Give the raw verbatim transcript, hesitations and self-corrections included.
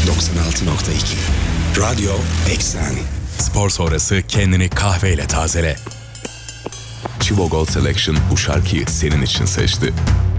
doksan altı nokta iki Radyo Eksen. Spor sonrası kendini kahveyle tazele. Chivo Gold Selection bu şarkıyı senin için seçti.